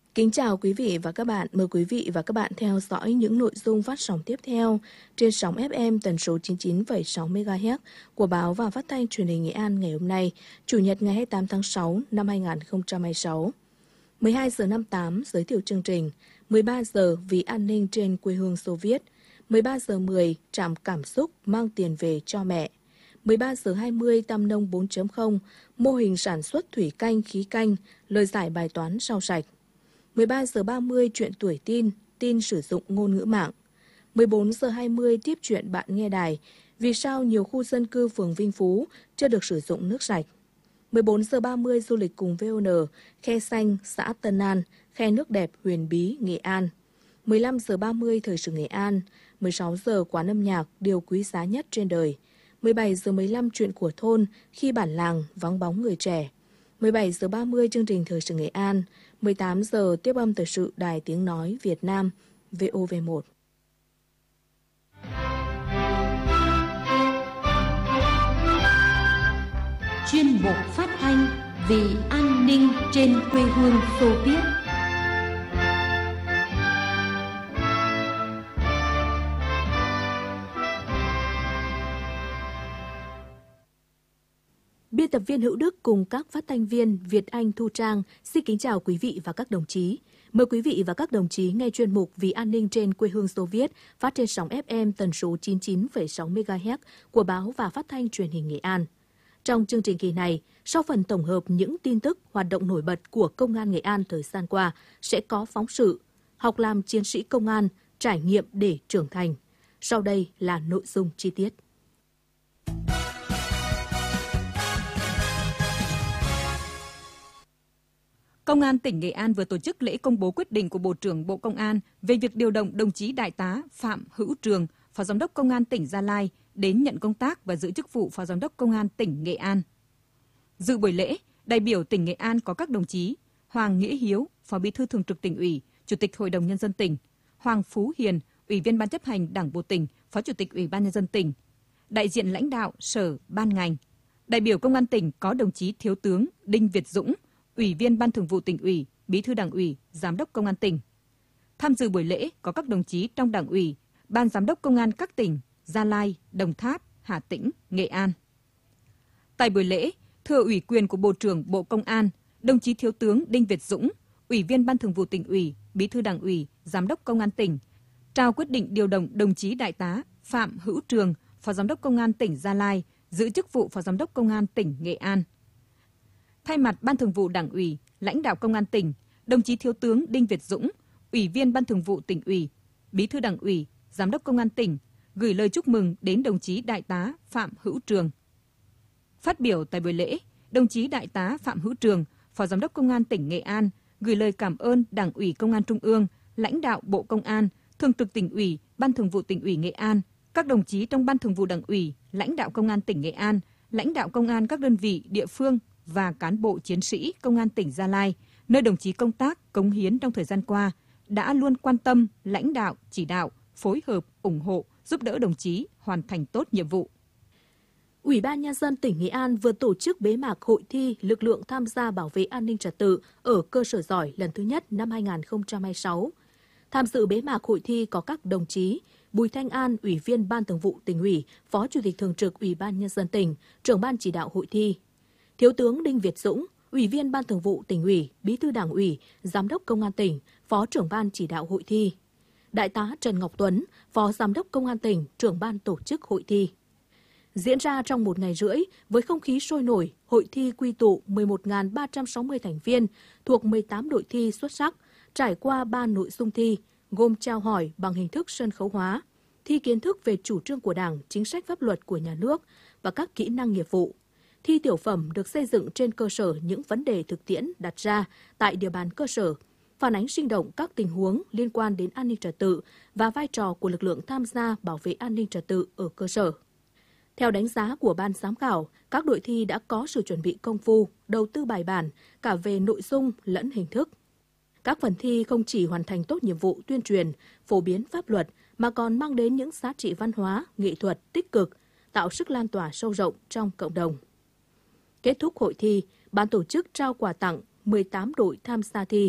Kính chào quý vị và các bạn. Mời quý vị và các bạn theo dõi những nội dung phát sóng tiếp theo trên sóng FM tần số 99,6 MHz của báo và phát thanh truyền hình Nghệ An ngày hôm nay, Chủ nhật ngày 28 tháng 6 năm 2026. 12 giờ 58 giới thiệu chương trình, 13 giờ vì an ninh trên quê hương Xô Viết, 13 giờ 10 trạm cảm xúc mang tiền về cho mẹ, 13 giờ 20 Tam Nông 4.0 mô hình sản xuất thủy canh khí canh, lời giải bài toán rau sạch. 13 giờ 30 chuyện tuổi tin sử dụng ngôn ngữ mạng. 14 giờ 20 tiếp chuyện bạn nghe đài, vì sao nhiều khu dân cư phường Vinh Phú chưa được sử dụng nước sạch. 14 giờ 30 du lịch cùng VON, Khe Xanh, xã Tân An, Khe Nước Đẹp, Huyền Bí, Nghệ An. 15 giờ 30 thời sự Nghệ An, 16 giờ quán âm nhạc, điều quý giá nhất trên đời. 17 giờ 15 chuyện của thôn, khi bản làng vắng bóng người trẻ. 17 giờ 30 chương trình thời sự Nghệ An, 18 giờ tiếp âm thời sự Đài Tiếng Nói Việt Nam, VOV1. Chuyên mục phát thanh vì an ninh trên quê hương Xô Viết. Biên tập viên Hữu Đức cùng các phát thanh viên Việt Anh, Thu Trang xin kính chào quý vị và các đồng chí. Mời quý vị và các đồng chí nghe chuyên mục Vì an ninh trên quê hương Xô Viết phát trên sóng FM tần số 99,6 MHz của báo và phát thanh truyền hình Nghệ An. Trong chương trình kỳ này, sau phần tổng hợp những tin tức hoạt động nổi bật của Công an Nghệ An thời gian qua, sẽ có phóng sự học làm chiến sĩ công an, trải nghiệm để trưởng thành. Sau đây là nội dung chi tiết. Công an tỉnh Nghệ An vừa tổ chức lễ công bố quyết định của Bộ trưởng Bộ Công an về việc điều động đồng chí Đại tá Phạm Hữu Trường, Phó Giám đốc Công an tỉnh Gia Lai, đến nhận công tác và giữ chức vụ Phó Giám đốc Công an tỉnh Nghệ An. Dự buổi lễ, đại biểu tỉnh Nghệ An có các đồng chí Hoàng Nghĩa Hiếu, Phó Bí thư Thường trực Tỉnh ủy, Chủ tịch Hội đồng Nhân dân tỉnh, Hoàng Phú Hiền, Ủy viên Ban chấp hành Đảng bộ tỉnh, Phó Chủ tịch Ủy ban Nhân dân tỉnh, đại diện lãnh đạo sở, ban ngành. Đại biểu Công an tỉnh có đồng chí Thiếu tướng Đinh Việt Dũng, Ủy viên Ban Thường vụ Tỉnh ủy, Bí thư Đảng ủy, Giám đốc Công an tỉnh. Tham dự buổi lễ có các đồng chí trong Đảng ủy, Ban Giám đốc Công an các tỉnh Gia Lai, Đồng Tháp, Hà Tĩnh, Nghệ An. Tại buổi lễ, thừa ủy quyền của Bộ trưởng Bộ Công an, đồng chí Thiếu tướng Đinh Việt Dũng, Ủy viên Ban Thường vụ Tỉnh ủy, Bí thư Đảng ủy, Giám đốc Công an tỉnh, trao quyết định điều động đồng chí Đại tá Phạm Hữu Trường, Phó Giám đốc Công an tỉnh Gia Lai, giữ chức vụ Phó Giám đốc Công an tỉnh Nghệ An. Thay mặt Ban Thường vụ Đảng ủy, lãnh đạo Công an tỉnh, đồng chí Thiếu tướng Đinh Việt Dũng, Ủy viên Ban Thường vụ Tỉnh ủy, Bí thư Đảng ủy, Giám đốc Công an tỉnh, gửi lời chúc mừng đến đồng chí Đại tá Phạm Hữu Trường. Phát biểu tại buổi lễ, đồng chí Đại tá Phạm Hữu Trường, Phó Giám đốc Công an tỉnh Nghệ An, gửi lời cảm ơn Đảng ủy Công an Trung ương, lãnh đạo Bộ Công an, Thường trực Tỉnh ủy, Ban Thường vụ Tỉnh ủy Nghệ An, các đồng chí trong Ban Thường vụ Đảng ủy, lãnh đạo Công an tỉnh Nghệ An, lãnh đạo công an các đơn vị địa phương và cán bộ chiến sĩ Công an tỉnh Gia Lai, nơi đồng chí công tác, cống hiến trong thời gian qua, đã luôn quan tâm, lãnh đạo, chỉ đạo, phối hợp, ủng hộ, giúp đỡ đồng chí hoàn thành tốt nhiệm vụ. Ủy ban Nhân dân tỉnh Nghệ An vừa tổ chức bế mạc hội thi lực lượng tham gia bảo vệ an ninh trật tự ở cơ sở giỏi lần thứ nhất năm 2026. Tham dự bế mạc hội thi có các đồng chí Bùi Thanh An, Ủy viên Ban Thường vụ Tỉnh ủy, Phó Chủ tịch Thường trực Ủy ban Nhân dân tỉnh, trưởng ban chỉ đạo hội thi. Thiếu tướng Đinh Việt Dũng, Ủy viên Ban Thường vụ Tỉnh ủy, Bí thư Đảng ủy, Giám đốc Công an tỉnh, Phó trưởng ban chỉ đạo hội thi. Đại tá Trần Ngọc Tuấn, Phó Giám đốc Công an tỉnh, trưởng ban tổ chức hội thi. Diễn ra trong một ngày rưỡi với không khí sôi nổi, hội thi quy tụ 11.360 thành viên thuộc 18 đội thi xuất sắc, trải qua 3 nội dung thi, gồm trao hỏi bằng hình thức sân khấu hóa, thi kiến thức về chủ trương của Đảng, chính sách pháp luật của nhà nước và các kỹ năng nghiệp vụ. Thi tiểu phẩm được xây dựng trên cơ sở những vấn đề thực tiễn đặt ra tại địa bàn cơ sở, phản ánh sinh động các tình huống liên quan đến an ninh trật tự và vai trò của lực lượng tham gia bảo vệ an ninh trật tự ở cơ sở. Theo đánh giá của ban giám khảo, các đội thi đã có sự chuẩn bị công phu, đầu tư bài bản, cả về nội dung lẫn hình thức. Các phần thi không chỉ hoàn thành tốt nhiệm vụ tuyên truyền, phổ biến pháp luật, mà còn mang đến những giá trị văn hóa, nghệ thuật tích cực, tạo sức lan tỏa sâu rộng trong cộng đồng. Kết thúc hội thi, ban tổ chức trao quà tặng 18 đội tham gia thi.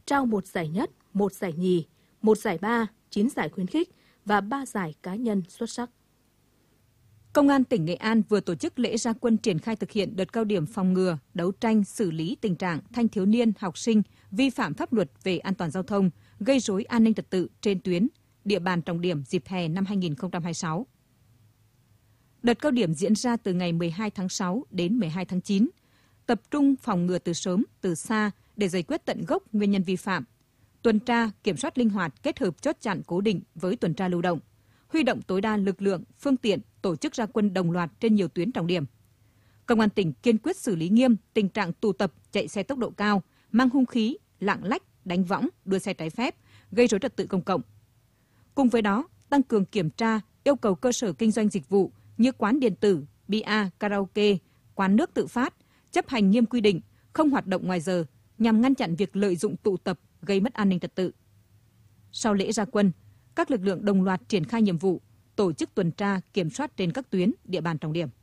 trao 1 giải nhất, 1 giải nhì, 1 giải ba, 9 giải khuyến khích và 3 giải cá nhân xuất sắc. Công an tỉnh Nghệ An vừa tổ chức lễ ra quân triển khai thực hiện đợt cao điểm phòng ngừa, đấu tranh, xử lý tình trạng thanh thiếu niên, học sinh vi phạm pháp luật về an toàn giao thông, gây rối an ninh trật tự trên tuyến, địa bàn trọng điểm dịp hè năm 2026. Đợt cao điểm diễn ra từ ngày 12 tháng 6 đến 12 tháng 9, tập trung phòng ngừa từ sớm, từ xa để giải quyết tận gốc nguyên nhân vi phạm, tuần tra, kiểm soát linh hoạt kết hợp chốt chặn cố định với tuần tra lưu động, huy động tối đa lực lượng, phương tiện, tổ chức ra quân đồng loạt trên nhiều tuyến trọng điểm. Công an tỉnh kiên quyết xử lý nghiêm tình trạng tụ tập, chạy xe tốc độ cao, mang hung khí, lạng lách, đánh võng, đua xe trái phép, gây rối trật tự công cộng. Cùng với đó, tăng cường kiểm tra, yêu cầu cơ sở kinh doanh dịch vụ như quán điện tử, bia, karaoke, quán nước tự phát chấp hành nghiêm quy định, không hoạt động ngoài giờ nhằm ngăn chặn việc lợi dụng tụ tập gây mất an ninh trật tự. Sau lễ ra quân, các lực lượng đồng loạt triển khai nhiệm vụ, tổ chức tuần tra, kiểm soát trên các tuyến, địa bàn trọng điểm.